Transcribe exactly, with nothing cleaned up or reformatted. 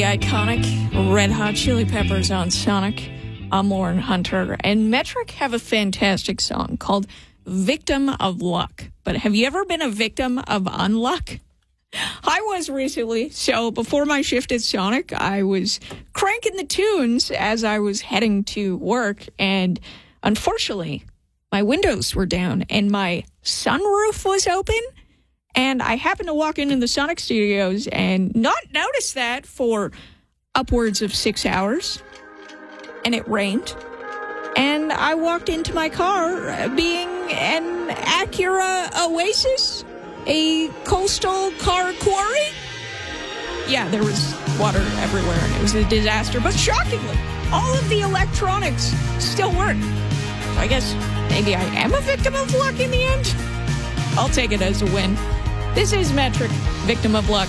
iconic Red Hot Chili Peppers on Sonic. I'm Lauren Hunter, and Metric have a fantastic song called Victim of Luck. But have you ever been a victim of unluck? I was recently. So before my shift at Sonic, I was cranking the tunes as I was heading to work, and unfortunately, my windows were down and my sunroof was open. And I happened to walk into the Sonic Studios and not notice that for upwards of six hours. And it rained. And I walked into my car being an Acura Oasis, a coastal car quarry. Yeah, there was water everywhere and it was a disaster. But shockingly, all of the electronics still work. So I guess maybe I am a victim of luck in the end. I'll take it as a win. This is Metric, Victim of Luck.